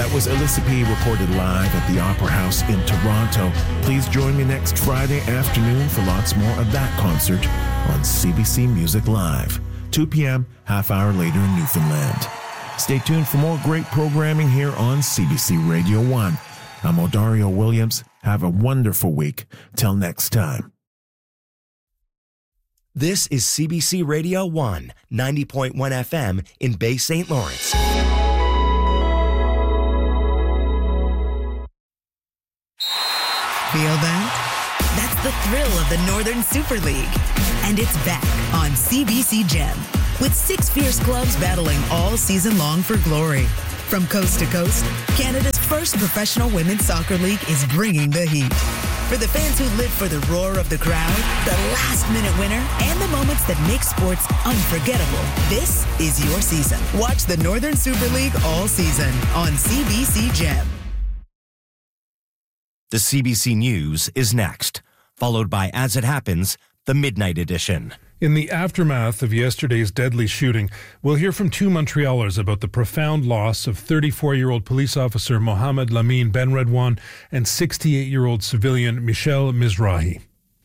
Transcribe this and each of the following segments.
That was Alyssa P. recorded live at the Opera House in Toronto. Please join me next Friday afternoon for lots more of that concert on CBC Music Live. 2 p.m., half hour later in Newfoundland. Stay tuned for more great programming here on CBC Radio 1. I'm Odario Williams. Have a wonderful week. Till next time. This is CBC Radio 1, 90.1 FM in Bay St. Lawrence. Feel that? That's the thrill of the Northern Super League. And it's back on CBC Gem, with 6 fierce clubs battling all season long for glory. From coast to coast, Canada's first professional women's soccer league is bringing the heat. For the fans who live for the roar of the crowd, the last-minute winner, and the moments that make sports unforgettable, this is your season. Watch the Northern Super League all season on CBC Gem. The CBC News is next, followed by As It Happens, the Midnight Edition. In the aftermath of yesterday's deadly shooting, we'll hear from 2 Montrealers about the profound loss of 34-year-old police officer Mohamed Lamine Benredouane and 68-year-old civilian Michel Mizrahi.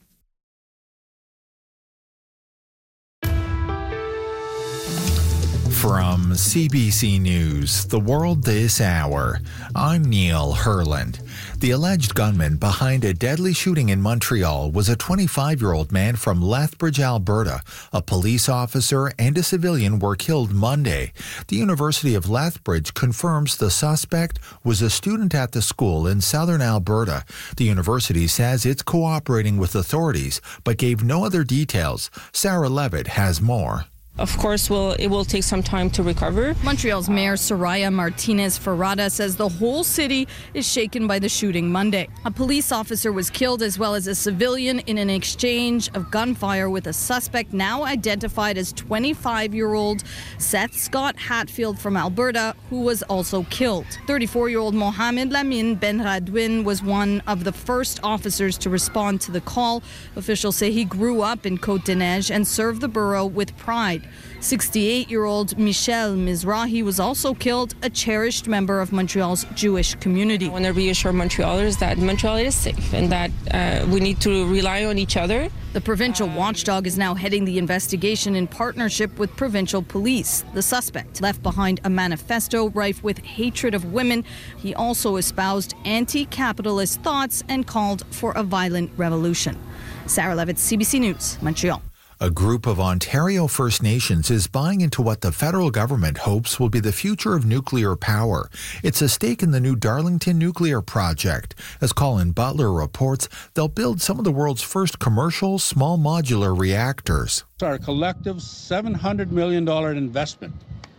From CBC News, The World This Hour, I'm Neil Herland. The alleged gunman behind a deadly shooting in Montreal was a 25-year-old man from Lethbridge, Alberta. A police officer and a civilian were killed Monday. The University of Lethbridge confirms the suspect was a student at the school in southern Alberta. The university says it's cooperating with authorities, but gave no other details. Sarah Levitt has more. Of course, it will take some time to recover. Montreal's Mayor Soraya Martinez Ferrada says the whole city is shaken by the shooting Monday. A police officer was killed as well as a civilian in an exchange of gunfire with a suspect now identified as 25-year-old Seth Scott Hatfield from Alberta, who was also killed. 34-year-old Mohamed Lamine Benredouane was one of the first officers to respond to the call. Officials say he grew up in Côte-des-Neiges and served the borough with pride. 68-year-old Michel Mizrahi was also killed, a cherished member of Montreal's Jewish community. I want to reassure Montrealers that Montreal is safe and that we need to rely on each other. The provincial watchdog is now heading the investigation in partnership with provincial police. The suspect left behind a manifesto rife with hatred of women. He also espoused anti-capitalist thoughts and called for a violent revolution. Sarah Levitt, CBC News, Montreal. A group of Ontario First Nations is buying into what the federal government hopes will be the future of nuclear power. It's a stake in the new Darlington nuclear project. As Colin Butler reports, they'll build some of the world's first commercial small modular reactors. Our collective $700 million investment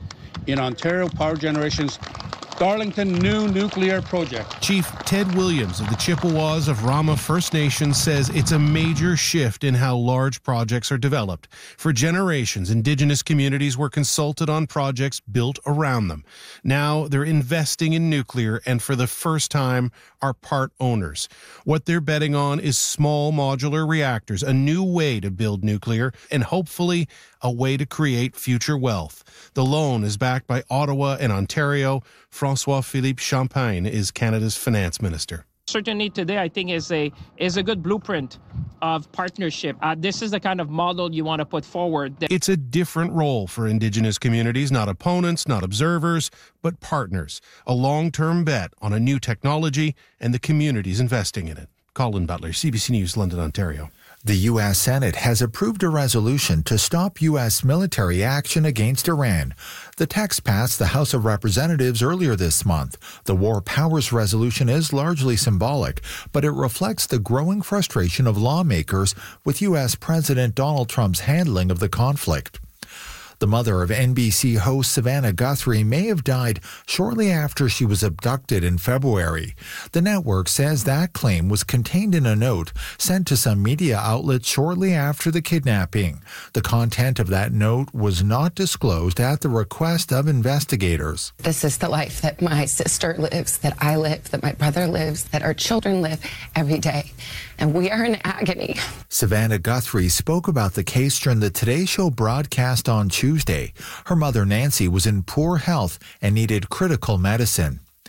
in Ontario Power Generation's Darlington new nuclear project. Chief Ted Williams of the Chippewas of Rama First Nation says it's a major shift in how large projects are developed. For generations, Indigenous communities were consulted on projects built around them. Now they're investing in nuclear and for the first time are part owners. What they're betting on is small modular reactors, a new way to build nuclear and hopefully a way to create future wealth. The loan is backed by Ottawa and Ontario. François-Philippe Champagne is Canada's finance minister. Certainly today, I think, is a good blueprint of partnership. This is the kind of model you want to put forward. It's a different role for Indigenous communities, not opponents, not observers, but partners. A long-term bet on a new technology and the communities investing in it. Colin Butler, CBC News, London, Ontario. The U.S. Senate has approved a resolution to stop U.S. military action against Iran. The text passed the House of Representatives earlier this month. The War Powers Resolution is largely symbolic, but it reflects the growing frustration of lawmakers with U.S. President Donald Trump's handling of the conflict. The mother of NBC host Savannah Guthrie may have died shortly after she was abducted in February. The network says that claim was contained in a note sent to some media outlets shortly after the kidnapping. The content of that note was not disclosed at the request of investigators. This is the life that my sister lives, that I live, that my brother lives, that our children live every day. And we are in agony. Savannah Guthrie spoke about the case during the Today Show broadcast on Tuesday. Her mother, Nancy, was in poor health and needed critical medicine.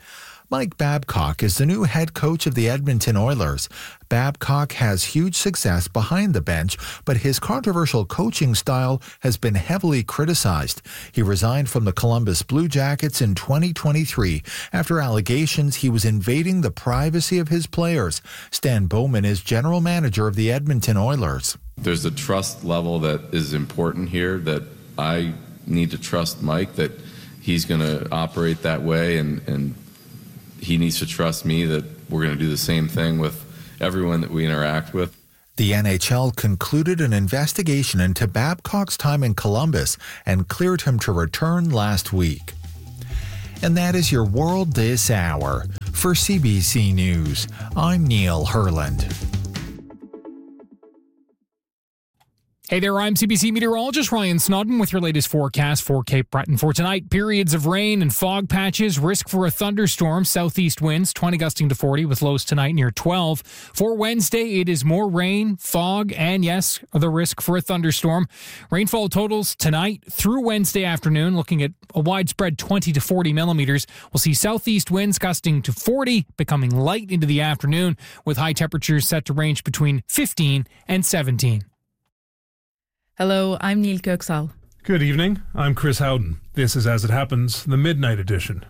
Mike Babcock is the new head coach of the Edmonton Oilers. Babcock has huge success behind the bench, but his controversial coaching style has been heavily criticized. He resigned from the Columbus Blue Jackets in 2023 after allegations he was invading the privacy of his players. Stan Bowman is general manager of the Edmonton Oilers. There's a trust level that is important here, that I need to trust Mike, that he's going to operate that way, and he needs to trust me that we're going to do the same thing with everyone that we interact with. The NHL concluded an investigation into Babcock's time in Columbus and cleared him to return last week. And that is your World This Hour. For CBC News, I'm Neil Herland. Hey there, I'm CBC meteorologist Ryan Snodden with your latest forecast for Cape Breton. For tonight, periods of rain and fog patches, risk for a thunderstorm, southeast winds 20 gusting to 40 with lows tonight near 12. For Wednesday, it is more rain, fog, and yes, the risk for a thunderstorm. Rainfall totals tonight through Wednesday afternoon, looking at a widespread 20 to 40 millimeters. We'll see southeast winds gusting to 40, becoming light into the afternoon, with high temperatures set to range between 15 and 17. Hello, I'm Neil Köksal. Good evening. I'm Chris Howden. This is As It Happens, the Midnight Edition.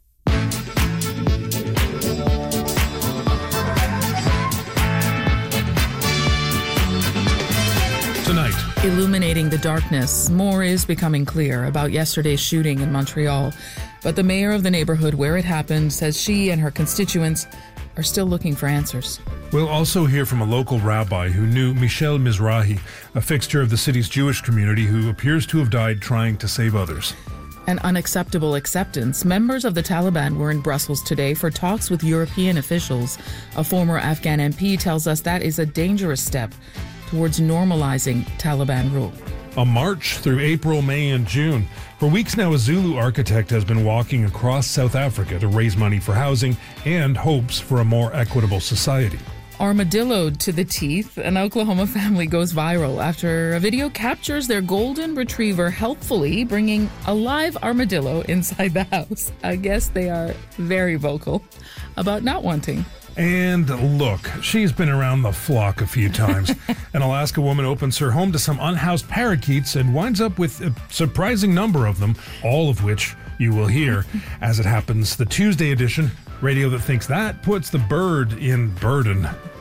Tonight. Illuminating the darkness, more is becoming clear about yesterday's shooting in Montreal. But the mayor of the neighborhood where it happened says she and her constituents are still looking for answers. We'll also hear from a local rabbi who knew Michel Mizrahi, a fixture of the city's Jewish community who appears to have died trying to save others. An unacceptable acceptance. Members of the Taliban were in Brussels today for talks with European officials. A former Afghan MP tells us that is a dangerous step towards normalizing Taliban rule. A march through April, May, and June. For weeks now, a Zulu architect has been walking across South Africa to raise money for housing and hopes for a more equitable society. Armadilloed to the teeth, an Oklahoma family goes viral after a video captures their golden retriever helpfully bringing a live armadillo inside the house. I guess they are very vocal about not wanting. And look, she's been around the flock a few times. An Alaska woman opens her home to some unhoused parakeets and winds up with a surprising number of them, all of which you will hear. As It Happens, the Tuesday edition, radio that thinks that puts the bird in burden.